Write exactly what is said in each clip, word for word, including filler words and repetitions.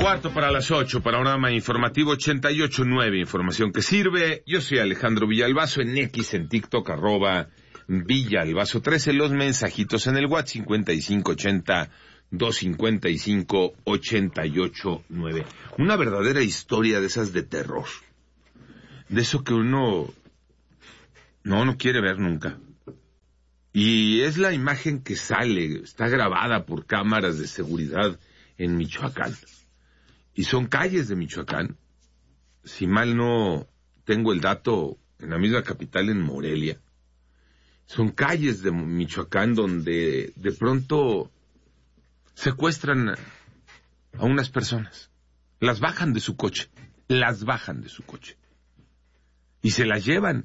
Cuarto para las ocho, panorama informativo ochenta y ocho nueve, información que sirve. Yo soy Alejandro Villalbazo, en X, en TikTok, arroba Villalbazo trece, los mensajitos en el WhatsApp cincuenta y cinco ochenta, doscientos cincuenta y cinco, ochenta y ocho nueve. Una verdadera historia de esas de terror. De eso que uno no, no quiere ver nunca. Y es la imagen que sale, está grabada por cámaras de seguridad en Michoacán. Y son calles de Michoacán, si mal no tengo el dato, en la misma capital, en Morelia. Son calles de Michoacán donde de pronto secuestran a unas personas. Las bajan de su coche, las bajan de su coche. Y se las llevan.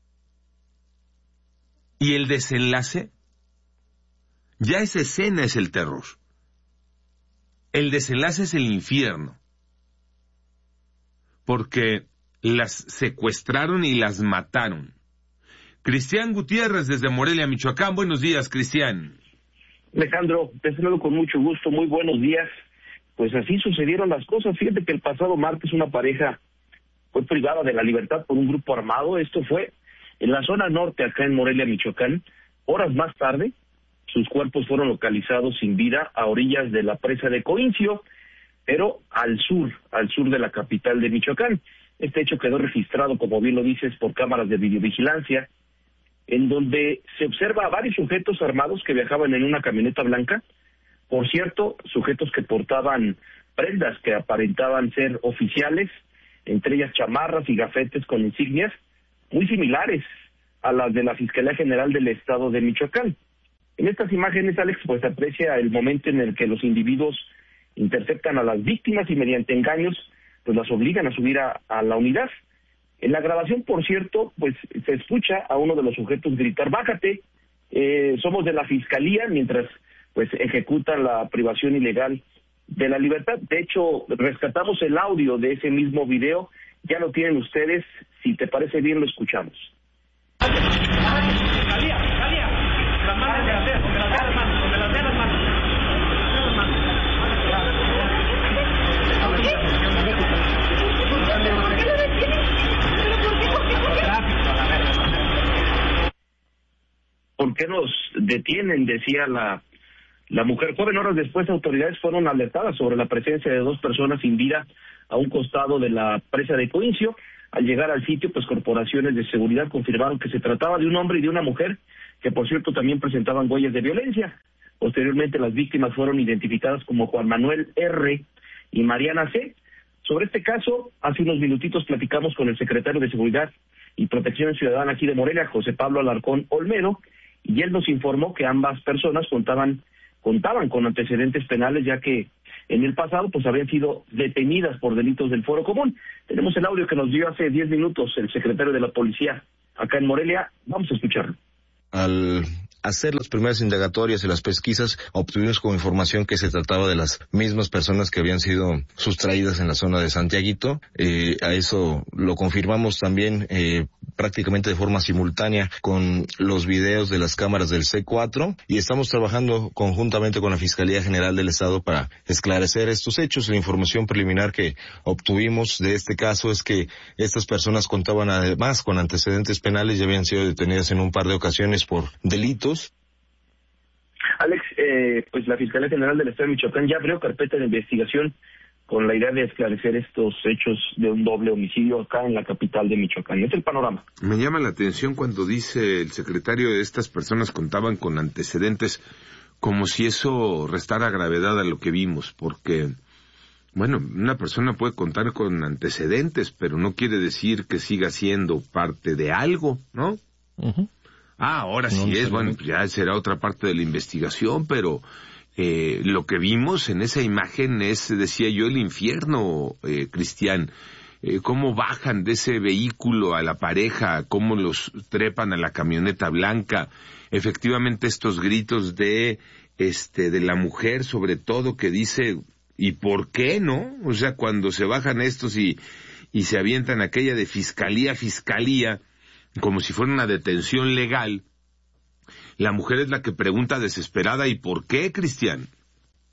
Y el desenlace, ya esa escena es el terror. El desenlace es el infierno, porque las secuestraron y las mataron. Cristian Gutiérrez desde Morelia, Michoacán. Buenos días, Cristian. Alejandro, te saludo con mucho gusto, muy buenos días. Pues así sucedieron las cosas. Fíjate que el pasado martes una pareja fue privada de la libertad por un grupo armado. Esto fue en la zona norte, acá en Morelia, Michoacán. Horas más tarde, sus cuerpos fueron localizados sin vida a orillas de la presa de Coincio, pero al sur, al sur de la capital de Michoacán. Este hecho quedó registrado, como bien lo dices, por cámaras de videovigilancia, en donde se observa a varios sujetos armados que viajaban en una camioneta blanca. Por cierto, sujetos que portaban prendas que aparentaban ser oficiales, entre ellas chamarras y gafetes con insignias muy similares a las de la Fiscalía General del Estado de Michoacán. En estas imágenes, Alex, pues se aprecia el momento en el que los individuos interceptan a las víctimas y mediante engaños, pues las obligan a subir a, a la unidad. En la grabación, por cierto, pues se escucha a uno de los sujetos gritar: "Bájate, eh, somos de la Fiscalía", mientras pues ejecutan la privación ilegal de la libertad. De hecho, rescatamos el audio de ese mismo video, ya lo tienen ustedes, si te parece bien lo escuchamos. Fiscalía, Fiscalía. Las manos de las dedas, donde las dedas manos, donde las dedas manos. ¿Por qué nos detienen?, decía la, la mujer joven. Horas después, autoridades fueron alertadas sobre la presencia de dos personas sin vida a un costado de la presa de Coincio. Al llegar al sitio, pues corporaciones de seguridad confirmaron que se trataba de un hombre y de una mujer, que por cierto también presentaban huellas de violencia. Posteriormente, las víctimas fueron identificadas como Juan Manuel R. y Mariana C. Sobre este caso, hace unos minutitos platicamos con el secretario de Seguridad y Protección Ciudadana aquí de Morelia, José Pablo Alarcón Olmedo, y él nos informó que ambas personas contaban contaban con antecedentes penales, ya que en el pasado pues habían sido detenidas por delitos del Foro Común. Tenemos el audio que nos dio hace diez minutos el secretario de la Policía acá en Morelia. Vamos a escucharlo. Al hacer las primeras indagatorias y las pesquisas, obtuvimos como información que se trataba de las mismas personas que habían sido sustraídas en la zona de Santiaguito. Eh, a eso lo confirmamos también eh, prácticamente de forma simultánea con los videos de las cámaras del C cuatro, y estamos trabajando conjuntamente con la Fiscalía General del Estado para esclarecer estos hechos. La información preliminar que obtuvimos de este caso es que estas personas contaban además con antecedentes penales y habían sido detenidas en un par de ocasiones por delitos. Alex, eh, pues la Fiscalía General del Estado de Michoacán ya abrió carpeta de investigación con la idea de esclarecer estos hechos de un doble homicidio acá en la capital de Michoacán. Es el panorama. Me llama la atención cuando dice el secretario de estas personas contaban con antecedentes, como si eso restara gravedad a lo que vimos, porque, bueno, una persona puede contar con antecedentes, pero no quiere decir que siga siendo parte de algo, ¿no? Uh-huh. Ah, ahora no, sí es, bueno, ya será otra parte de la investigación, pero eh, lo que vimos en esa imagen es, decía yo, el infierno, eh, Cristian. Eh, cómo bajan de ese vehículo a la pareja, cómo los trepan a la camioneta blanca. Efectivamente, estos gritos de, este, de la mujer, sobre todo, que dice, ¿y por qué no? O sea, cuando se bajan estos y, y se avientan aquella de fiscalía, fiscalía, como si fuera una detención legal, la mujer es la que pregunta desesperada, ¿y por qué, Cristian?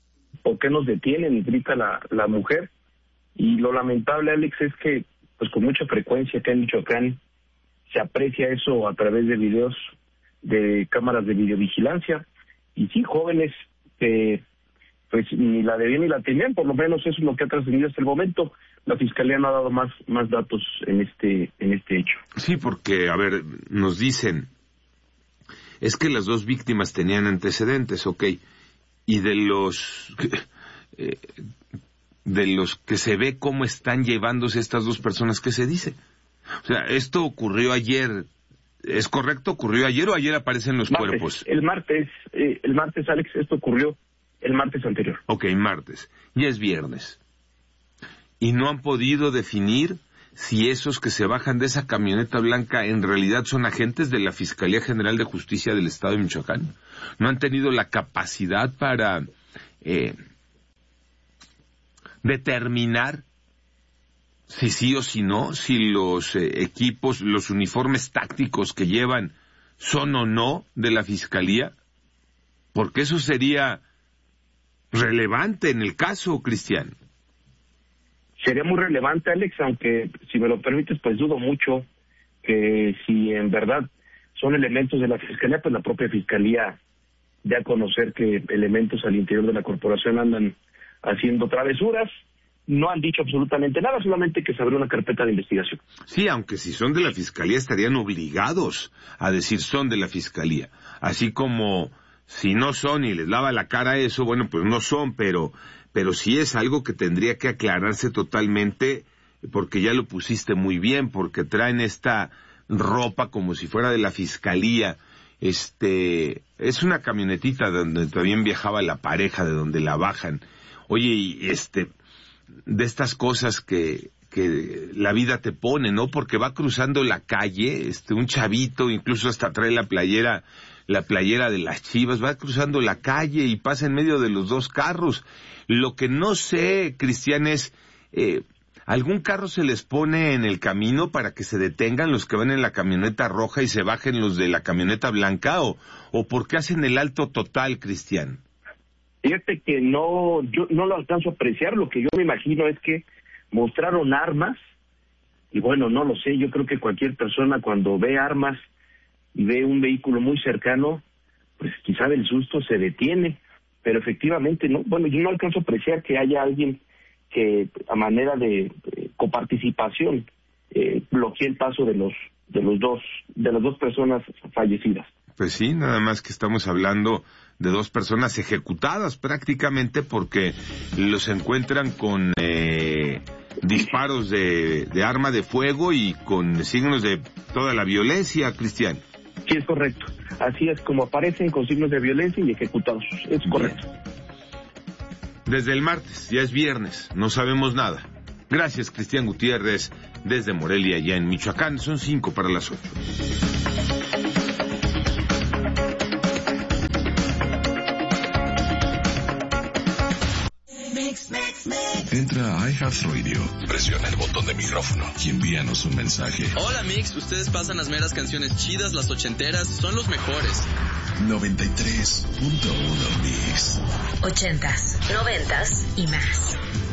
¿por qué nos detienen?, grita la, la mujer. Y lo lamentable, Alex, es que pues con mucha frecuencia acá en Michoacán se aprecia eso a través de videos de cámaras de videovigilancia, y sí, jóvenes que pues ni la debían ni la tenían, por lo menos eso es lo que ha trascendido hasta el momento. La Fiscalía no ha dado más más datos en este en este hecho. Sí, porque, a ver, nos dicen, es que las dos víctimas tenían antecedentes, ok, y de los... Eh, de los que se ve cómo están llevándose estas dos personas, ¿qué se dice? O sea, esto ocurrió ayer, ¿es correcto? ¿Ocurrió ayer o ayer aparecen los martes, cuerpos? El martes, eh, el martes, Alex, esto ocurrió el martes anterior. Ok, martes. Ya es viernes. Y no han podido definir si esos que se bajan de esa camioneta blanca en realidad son agentes de la Fiscalía General de Justicia del Estado de Michoacán. No han tenido la capacidad para... Eh, determinar si sí o si no, si los eh, equipos, los uniformes tácticos que llevan son o no de la Fiscalía, porque eso sería relevante en el caso, Cristian. Sería muy relevante, Alex, aunque si me lo permites, pues dudo mucho que si en verdad son elementos de la Fiscalía, pues la propia Fiscalía dé a conocer que elementos al interior de la corporación andan haciendo travesuras. No han dicho absolutamente nada, solamente que se abrió una carpeta de investigación. Sí, aunque si son de la Fiscalía estarían obligados a decir son de la Fiscalía. Así como si no son y les lava la cara eso, bueno, pues no son, pero, pero sí es algo que tendría que aclararse totalmente, porque ya lo pusiste muy bien, porque traen esta ropa como si fuera de la Fiscalía. Este, es una camionetita donde también viajaba la pareja, de donde la bajan. Oye, y este, de estas cosas que, que la vida te pone, ¿no? Porque va cruzando la calle, este, un chavito, incluso hasta trae la playera, la playera de las Chivas, va cruzando la calle y pasa en medio de los dos carros. Lo que no sé, Cristian, es, eh, ¿algún carro se les pone en el camino para que se detengan los que van en la camioneta roja y se bajen los de la camioneta blanca? ¿O, o por qué hacen el alto total, Cristian? Fíjate que no, yo no lo alcanzo a apreciar. Lo que yo me imagino es que mostraron armas, y bueno, no lo sé, yo creo que cualquier persona cuando ve armas y ve un vehículo muy cercano, pues quizá del susto se detiene, pero efectivamente no, bueno, yo no alcanzo a apreciar que haya alguien que a manera de eh, coparticipación eh, bloquee el paso de los de los dos de las dos personas fallecidas. Pues sí, nada más que estamos hablando de dos personas ejecutadas prácticamente, porque los encuentran con eh, disparos de, de arma de fuego y con signos de toda la violencia, Cristian. Sí, es correcto. Así es como aparecen, con signos de violencia y ejecutados. Es correcto. Bien. Desde el martes, ya es viernes, no sabemos nada. Gracias, Cristian Gutiérrez, desde Morelia, ya en Michoacán. Son cinco para las ocho. Entra a iHeartRadio, presiona el botón de micrófono y envíanos un mensaje. Hola Mix, ustedes pasan las meras canciones chidas, las ochenteras, son los mejores. noventa y tres punto uno Mix. Ochentas, noventas y más.